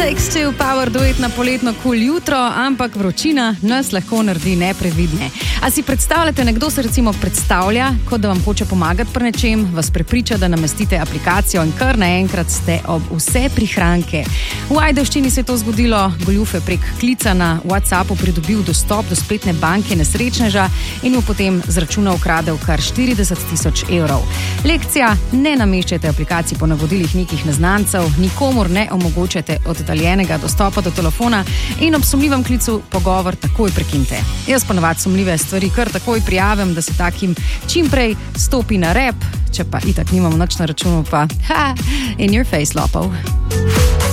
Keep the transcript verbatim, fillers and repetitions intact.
Takes Two, power duet na poletno kul jutro, ampak vročina nas lahko naredi neprevidne. A si predstavljate, nekdo se recimo predstavlja, kot da vam hoče pomagati pri nečem, vas prepriča, da namestite aplikacijo in kar naenkrat ste ob vse prihranke. V Ajdovščini se je to zgodilo, goljufe prek klica na WhatsAppu pridobil dostop do spletne banke nesrečneža in mu potem z računa ukradel kar štirideset tisoč evrov. Lekcija: ne nameščajte aplikacij po navodilih nekih neznancev, nikomur ne omogočajte oddaljenega dostopa do telefona in ob sumljivem klicu pogovor takoj prekinite. Jaz ponavadi sumljive stvari kar takoj prijavim, da se takim čim prej stopi na rep, če pa itak nimamo nič na računu, pa ha, in your face, lopov.